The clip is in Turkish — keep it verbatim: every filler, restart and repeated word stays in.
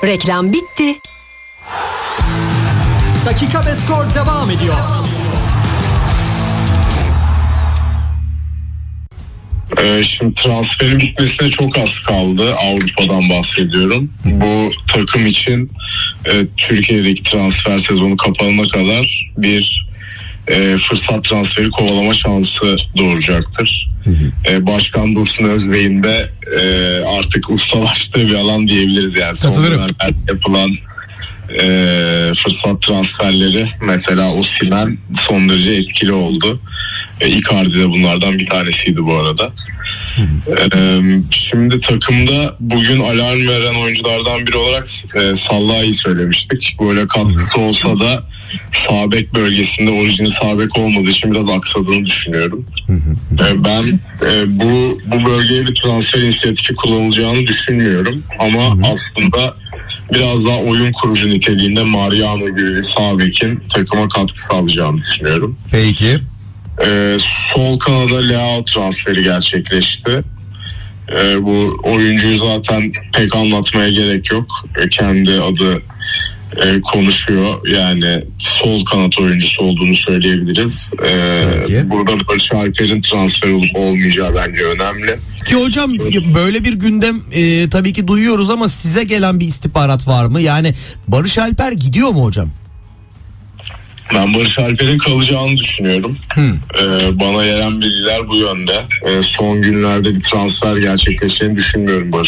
Reklam bitti. Dakika ve skor devam ediyor. Ee, şimdi transferin bitmesine çok az kaldı. Avrupa'dan bahsediyorum. Bu takım için e, Türkiye'deki transfer sezonu kapanana kadar bir e, fırsat transferi kovalama şansı doğuracaktır. Hı hı. E, Başkan Dursun Özbey'in de e, artık ustalaştığı bir alan diyebiliriz. Yani son dönemlerde yapılan e, fırsat transferleri, mesela Osimhen son derece etkili oldu. E, Icardi de bunlardan bir tanesiydi bu arada. Ee, şimdi takımda bugün alarm veren oyunculardan biri olarak e, Salah'ı söylemiştik. Böyle katkısı olsa da sağ bek bölgesinde orijinal sağ bek olmadığı için biraz aksadığını düşünüyorum. Ee, ben e, bu bu bölgeye bir transfer inisiyatifi kullanılacağını düşünmüyorum. Ama aslında biraz daha oyun kurucu niteliğinde Mariano gibi bir sağ bekin takıma katkı sağlayacağını düşünüyorum. Peki. Ee, sol kanada Leao transferi gerçekleşti. Ee, bu oyuncuyu zaten pek anlatmaya gerek yok. Ee, kendi adı e, konuşuyor. Yani sol kanat oyuncusu olduğunu söyleyebiliriz. Ee, burada Barış Alper'in transfer olup olmayacağı bence önemli. Ki hocam böyle bir gündem e, tabii ki duyuyoruz ama size gelen bir istihbarat var mı? Yani Barış Alper gidiyor mu hocam? Ben Barış Alper'in kalacağını düşünüyorum. Hmm. Ee, bana gelen bilgiler bu yönde. Ee, son günlerde bir transfer gerçekleşeceğini düşünmüyorum Barış